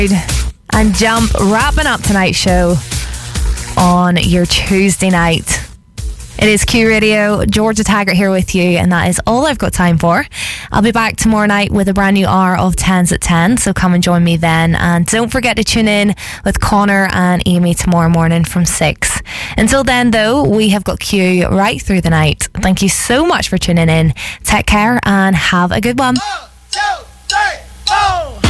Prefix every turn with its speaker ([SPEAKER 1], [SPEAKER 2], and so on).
[SPEAKER 1] And Jump wrapping up tonight's show on your Tuesday night. It is Q Radio, Georgia Taggart here with you, and that is all I've got time for. I'll be back tomorrow night with a brand new hour of 10s at 10, so come and join me then. And don't forget to tune in with Connor and Amy tomorrow morning from 6. Until then, though, we have got Q right through the night. Thank you so much for tuning in. Take care and have a good one.
[SPEAKER 2] 1, 2, 3, 4.